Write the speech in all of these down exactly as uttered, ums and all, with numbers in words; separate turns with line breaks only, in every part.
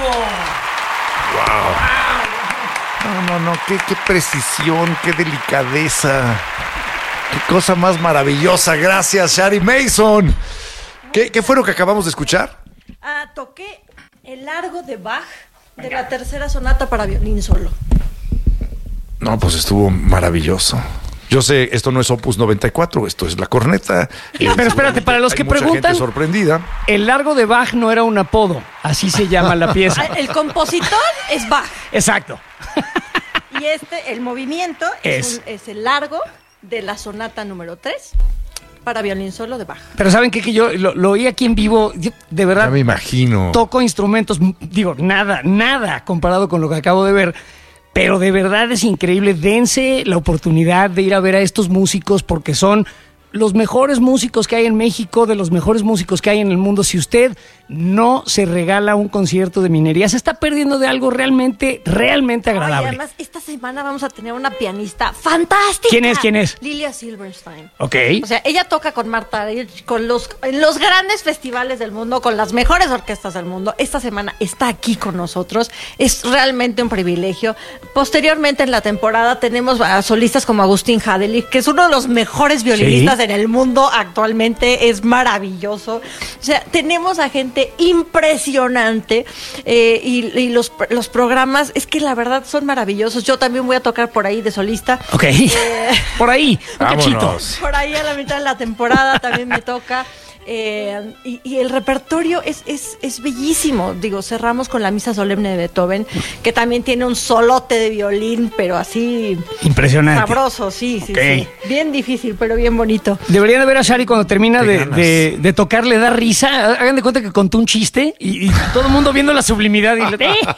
¡Wow! No, no, no, qué, qué precisión, qué delicadeza. Qué cosa más maravillosa. Gracias, Shari Mason. ¿Qué, qué fue lo que acabamos de escuchar?
Ah, toqué el largo de Bach de la tercera sonata para violín solo.
No, pues estuvo maravilloso. Yo sé, esto no es Opus noventa y cuatro, esto es la corneta.
Pero espérate, para los que preguntan,
sorprendida.
El largo de Bach no era un apodo, así se llama la pieza.
El compositor es Bach.
Exacto.
Y este, el movimiento es, es. Un, es el largo de la sonata número tres para violín solo de Bach.
Pero ¿saben qué? Que yo lo, lo oí aquí en vivo, yo, de verdad.
Ya me imagino.
Toco instrumentos, digo, nada, nada comparado con lo que acabo de ver. Pero de verdad es increíble. Dense la oportunidad de ir a ver a estos músicos porque son los mejores músicos que hay en México, de los mejores músicos que hay en el mundo. Si usted no se regala un concierto de minería, se está perdiendo de algo realmente, realmente agradable.
Ay, además, esta semana vamos a tener una pianista fantástica.
¿Quién es? ¿Quién es?
Lilia Silverstein.
Ok.
O sea, ella toca con Marta con los, en los grandes festivales del mundo, con las mejores orquestas del mundo. Esta semana está aquí con nosotros. Es realmente un privilegio. Posteriormente en la temporada tenemos a solistas como Agustín Hadelich, que es uno de los mejores violinistas ¿Sí? en el mundo actualmente. Es maravilloso. O sea, tenemos a gente impresionante eh, y, y los, los programas, es que la verdad son maravillosos. Yo también voy a tocar por ahí de solista.
Ok, eh, por ahí, un cachito.
Por ahí a la mitad de la temporada también me toca. Eh, y, y el repertorio es, es, es bellísimo. Digo, cerramos con la Misa Solemne de Beethoven, que también tiene un solote de violín, pero así
impresionante,
sabroso, sí, sí,
okay.
sí. Bien difícil, pero bien bonito.
Deberían de ver a Shari cuando termina de, de, de tocar, le da risa. Hagan de cuenta que contó un chiste y, y todo el mundo viendo la sublimidad y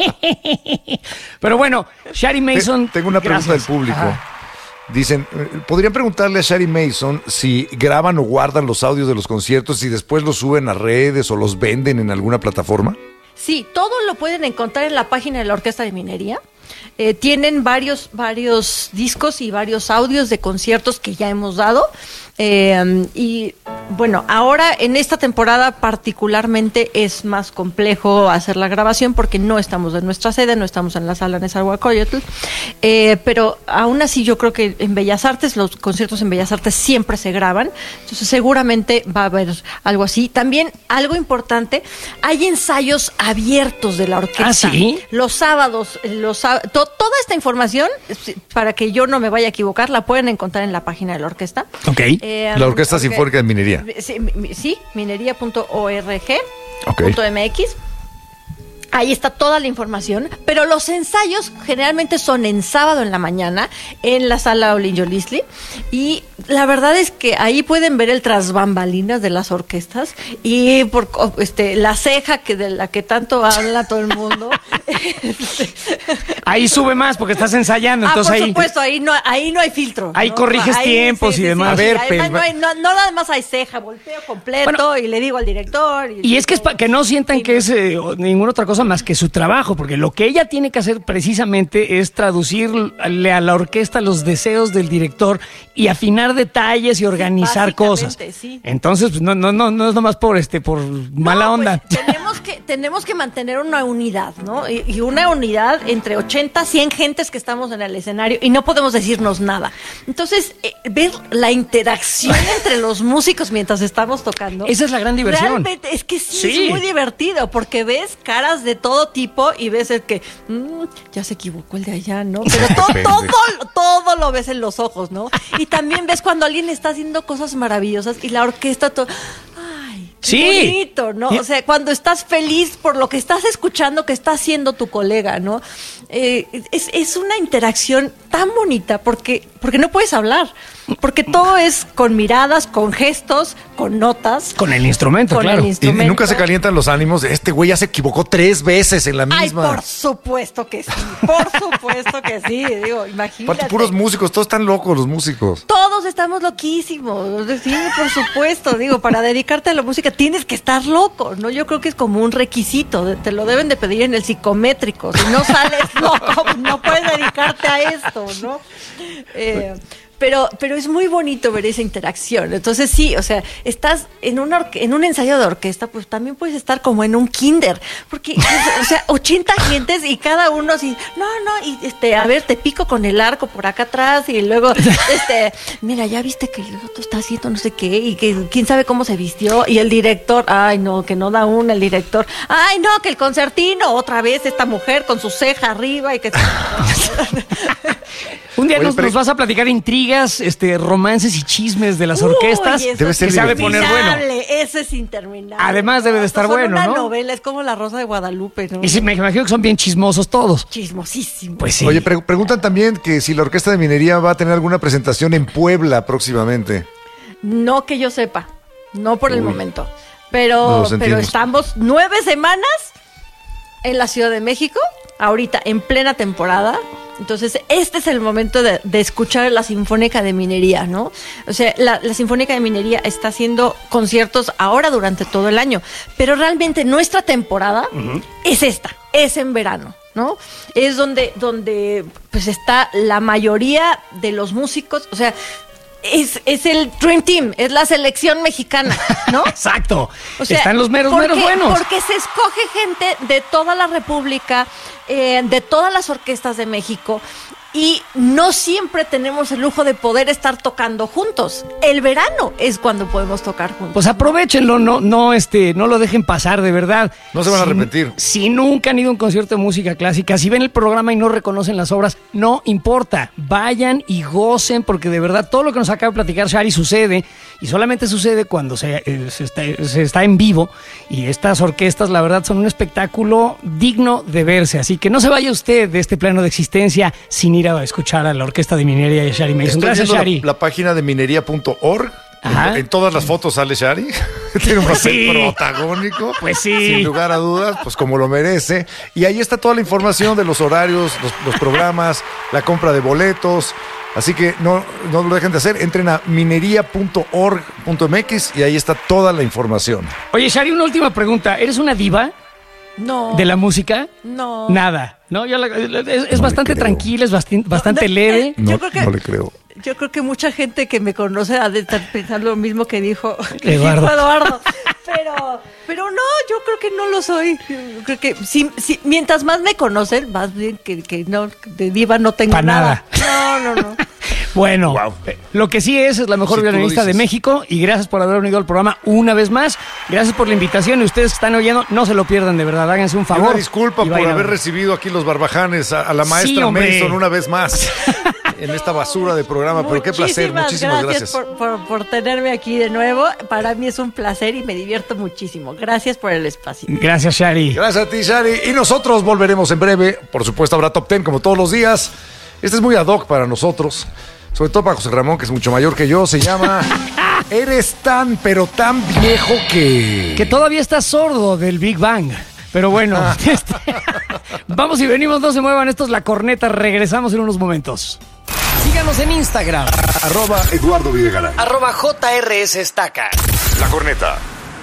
le... Pero bueno, Shari Mason.
Tengo una pregunta gracias. Del público. Ajá. Dicen, ¿podrían preguntarle a Shari Mason si graban o guardan los audios de los conciertos y después los suben a redes o los venden en alguna plataforma?
Sí, todo lo pueden encontrar en la página de la Orquesta de Minería. Eh, tienen varios, varios discos y varios audios de conciertos que ya hemos dado. Eh, y bueno, ahora en esta temporada particularmente es más complejo hacer la grabación porque no estamos en nuestra sede, no estamos en la sala Nezahualcóyotl, eh, pero aún así yo creo que en Bellas Artes, los conciertos en Bellas Artes siempre se graban, entonces seguramente va a haber algo así. También algo importante, hay ensayos abiertos de la orquesta.
¿Ah, sí?
Los sábados, los to, toda esta información, para que yo no me vaya a equivocar, la pueden encontrar en la página de la orquesta.
Ok.
Eh,
la Orquesta
okay.
Sinfónica de Minería.
Sí, sí minería punto org
okay.
punto m x. Ahí está toda la información, pero los ensayos generalmente son en sábado en la mañana en la sala Olin Yolisli y la verdad es que ahí pueden ver el tras bambalinas de las orquestas y por este la ceja que de la que tanto habla todo el mundo.
Ahí sube más porque estás ensayando,
ah,
entonces
por
ahí
supuesto, ahí no ahí no hay filtro.
Ahí
¿no?
corriges
ahí,
tiempos
sí,
y
sí,
demás.
Sí,
a ver,
sí,
pero,
no, hay, no, no nada más hay ceja, volteo completo bueno, y le digo al director. Y,
y es que es para que no sientan que es eh, ninguna otra cosa más que su trabajo, porque lo que ella tiene que hacer precisamente es traducirle a la orquesta los deseos del director y afinar detalles y organizar sí, cosas.
Sí.
Entonces, pues, no, no, no, no es nomás por este, por mala
no,
onda.
Pues, tenemos que, tenemos que mantener una unidad, ¿no? Y, y una unidad entre ochenta, cien gentes que estamos en el escenario y no podemos decirnos nada. Entonces, eh, ver la interacción entre los músicos mientras estamos tocando.
Esa es la gran diversión.
Realmente, es que sí,
sí.
es muy divertido porque ves caras de todo tipo y ves el que mmm, ya se equivocó el de allá, ¿no? Pero todo, todo, todo lo ves en los ojos, ¿no? Y también ves cuando alguien está haciendo cosas maravillosas y la orquesta todo, ay, qué
sí.
bonito, ¿no? O sea, cuando estás feliz por lo que estás escuchando que está haciendo tu colega, ¿no? Eh, es, es una interacción tan bonita porque, porque no puedes hablar. Porque todo es con miradas, con gestos, con notas.
Con el instrumento,
con
claro.
El instrumento.
Y, y nunca se calientan los ánimos de este güey ya se equivocó tres veces en la misma.
Ay, por supuesto que sí. Por supuesto que sí. Digo, imagínate.
Aparte, puros músicos, todos están locos los músicos.
Todos estamos loquísimos. Sí, por supuesto. Digo, para dedicarte a la música tienes que estar loco, ¿no? Yo creo que es como un requisito. Te lo deben de pedir en el psicométrico. Si no sales loco, no puedes dedicarte a esto, ¿no? Eh... pero, pero es muy bonito ver esa interacción. Entonces sí, o sea, estás en, una orque- en un ensayo de orquesta, pues también puedes estar como en un kinder, porque, o sea, ochenta gentes y cada uno así, no, no, y este, a ver, te pico con el arco por acá atrás y luego, este, mira, ya viste que el otro está haciendo no sé qué y que quién sabe cómo se vistió y el director, ay no, que no da una el director, ay no, que el concertino, otra vez esta mujer con su ceja arriba y que...
Un día
Oye,
nos,
pero-
nos vas a platicar intrigas, este, romances y chismes de las
Uy,
orquestas.
eso
Debe
es
ser
que sabe poner bueno.
interminable, eso es interminable.
Además debe de estar
Son
bueno,
una
¿no?
novela, es como La Rosa de Guadalupe, ¿no?
Y sí, me imagino que son bien chismosos todos.
Chismosísimo.
Pues sí.
Oye, pre- preguntan también que si la Orquesta de Minería va a tener alguna presentación en Puebla próximamente.
No que yo sepa, no por el
Uy.
momento.
No
Pero,
los
pero
entiendo.
estamos nueve semanas en la Ciudad de México, ahorita en plena temporada. Entonces, este es el momento de, de escuchar la Sinfónica de Minería, ¿no? O sea, la, la Sinfónica de Minería está haciendo conciertos ahora durante todo el año, pero realmente nuestra temporada es esta, es en verano, ¿no? Es donde, donde pues está la mayoría de los músicos, o sea, es, es el Dream Team, es la selección mexicana, ¿no?
Exacto.
O sea,
Están los meros,
porque,
meros buenos.
Porque se escoge gente de toda la República, eh, de todas las orquestas de México, y no siempre tenemos el lujo de poder estar tocando juntos. El verano es cuando podemos tocar juntos.
Pues aprovechenlo, no, no, este, no lo dejen pasar, de verdad.
No se van a
Si-
arrepentir.
Si nunca han ido a un concierto de música clásica, si ven el programa y no reconocen las obras, no importa. Vayan y gocen, porque de verdad todo lo que nos acaba de platicar Shari sucede, y solamente sucede cuando se, eh, se está, se está en vivo. Y estas orquestas, la verdad, son un espectáculo digno de verse. Así que no se vaya usted de este plano de existencia sin ir a escuchar a la Orquesta de Minería y a Shari Mason.
Estoy
Gracias,
viendo
Shari.
la, la página de minería punto org.
Ajá.
En, en todas las fotos sale Shari. Tiene un papel
sí.
protagónico.
Pues sí.
Sin lugar a dudas, pues como lo merece. Y ahí está toda la información de los horarios, los, los programas, la compra de boletos. Así que no, no lo dejen de hacer. Entren a minería punto org punto m x y ahí está toda la información.
Oye, Shari, una última pregunta. ¿Eres una diva
no.
de la música?
No.
Nada. ¿No? Yo la- es es
No
bastante
le creo.
tranquila, es basti- bastante
no,
leve.
eh,
No,
Yo creo que-
no le creo.
Yo creo que mucha gente que me conoce ha de estar pensando lo mismo que dijo, que
Eduardo.
dijo Eduardo. Pero, pero no, yo creo que no lo soy. Yo creo que si, si- mientras más me conocen, más bien que, que no, de diva no tengo
Pa'
nada. No, no, no.
Bueno,
Wow.
eh, lo que sí es, es la mejor
Si tú lo
violinista de
dices.
México, y gracias por haber unido al programa una vez más. Gracias por la invitación, y ustedes que están oyendo, no se lo pierdan, de verdad, háganse un
Y
favor.
una disculpa
y
por
vayan a
haber
ver.
recibido aquí los barbajanes a, a la
Sí,
maestra
hombre.
Mason una vez más en esta basura de programa. Pero qué placer, muchísimas gracias.
Por, por, por tenerme aquí de nuevo. Para mí es un placer y me divierto muchísimo. Gracias por el espacio.
Gracias, Shari.
Gracias a ti, Shari. Y nosotros volveremos en breve. Por supuesto, habrá Top Ten como todos los días. Este es muy ad hoc para nosotros. Sobre todo para José Ramón, que es mucho mayor que yo. Se llama Eres tan, pero tan viejo que...
Que todavía está sordo del Big Bang. Pero bueno, este, vamos y venimos, no se muevan, esto es La Corneta, regresamos en unos momentos. Síganos en Instagram,
Arroba Eduardo Videgaray.
arroba J R S Estaca.
La Corneta.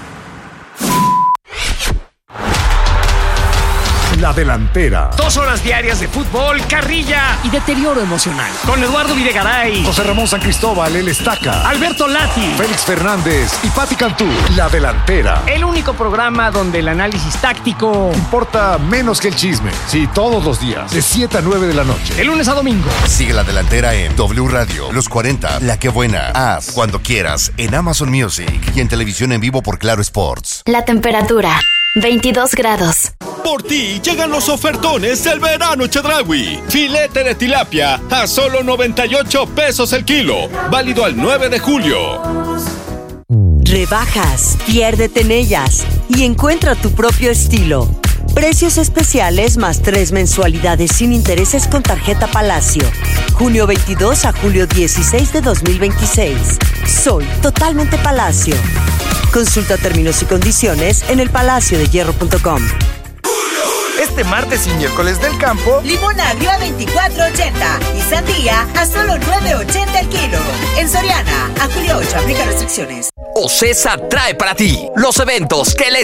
La Delantera.
Dos horas diarias de fútbol, carrilla y deterioro emocional. Con Eduardo Videgaray,
José Ramón San Cristóbal, el Estaca.
Alberto Lati.
Félix Fernández.
Y Pati Cantú. La Delantera.
El único programa donde el análisis táctico,
Importa menos que el chisme. Sí, todos los días. De siete a nueve de la noche.
de lunes a domingo.
Sigue La Delantera en W Radio, Los cuarenta, La Que Buena, Haz, Cuando Quieras, en Amazon Music y en televisión en vivo por Claro Sports.
La temperatura, veintidós grados.
Por ti llegan los ofertones del verano Chedraui. Filete de tilapia a solo noventa y ocho pesos el kilo. Válido al nueve de julio.
Rebajas, piérdete en ellas y encuentra tu propio estilo. Precios especiales más tres mensualidades sin intereses con tarjeta Palacio. Junio veintidós a julio dieciséis de dos mil veintiséis. Soy totalmente Palacio. Consulta términos y condiciones en el palacio de hierro punto com.
Este martes y miércoles del campo,
Limón agrio a veinticuatro ochenta y sandía a solo nueve ochenta el kilo. En Soriana, a julio ocho, aplica restricciones.
Ocesa trae para ti los eventos que le